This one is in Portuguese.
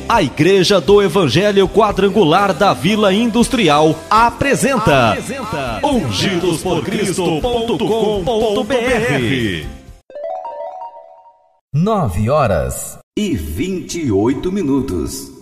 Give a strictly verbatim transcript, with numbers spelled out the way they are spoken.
A Igreja do Evangelho Quadrangular da Vila Industrial apresenta, apresenta ungidos por cristo ponto com ponto br. Nove horas e vinte e oito minutos.